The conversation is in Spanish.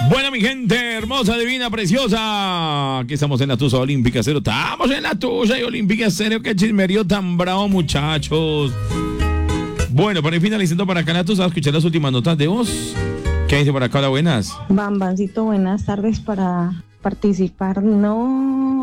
Bueno, mi gente hermosa, divina, preciosa. Aquí estamos en la Tusa Olímpica Cero. Estamos en la Tusa y Olímpica Cero. Qué chismerío tan bravo, muchachos. Bueno, para ir finalizando para acá la Tusa, escuchar las últimas notas de voz. ¿Qué dice por acá? Hola, buenas. Bambancito, buenas tardes para participar. No,